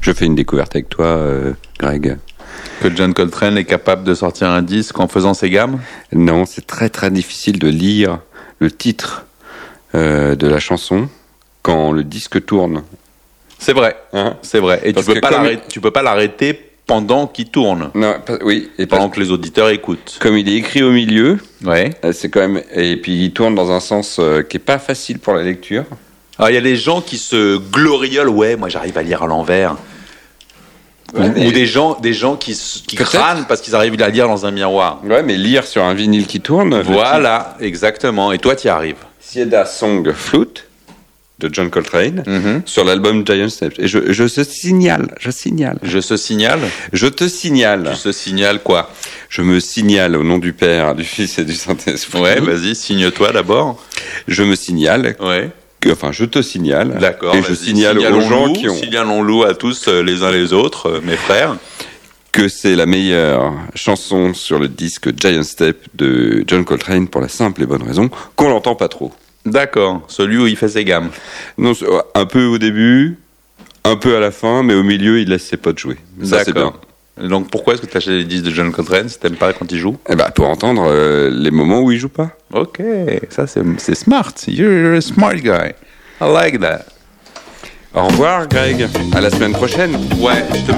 Je fais une découverte avec toi, Greg. Que John Coltrane est capable de sortir un disque en faisant ses gammes? Non, c'est très très difficile de lire le titre de la chanson quand le disque tourne. C'est vrai, Hein? c'est vrai. Et Parce tu peux pas l'arrêter pendant qu'il tourne, Non, oui. Et pendant que les auditeurs écoutent. comme il est écrit au milieu, Ouais. c'est quand même. Et puis il tourne dans un sens qui est pas facile pour la lecture. Alors il y a des gens qui se gloriolent, ouais, moi j'arrive à lire à l'envers. Ouais, mais- Ou des gens qui Peut-être. crânent parce qu'ils arrivent à lire dans un miroir. Ouais, mais lire sur un vinyle qui tourne. Voilà, exactement. Et toi, tu y arrives. Sieda Song Flute de John Coltrane Mhm. sur l'album Giant Steps. Et je te signale. Je se signale. Je te signale. Tu se signales quoi? Je me signale au nom du Père, du Fils et du Saint-Esprit. Ouais, vas-y, signe-toi d'abord. Je me signale. Ouais. Enfin, je te signale. D'accord. Et je vas-y, signale aux gens qui ont Signalons-nous à tous les uns les autres, mes frères. que c'est la meilleure chanson sur le disque Giant Step de John Coltrane pour la simple et bonne raison qu'on l'entend pas trop. D'accord. Celui où il fait ses gammes. Non, un peu au début, un peu à la fin, mais au milieu, il laisse ses potes jouer. Ça, c'est bien. D'accord. Et donc pourquoi est-ce que tu achètes les disques de John Coltrane si t'aimes pas quand il joue? Eh ben, pour entendre les moments où il joue pas. Ok, ça c'est smart. You're a smart guy. I like that. Au revoir, Greg. À la semaine prochaine. Ouais, je te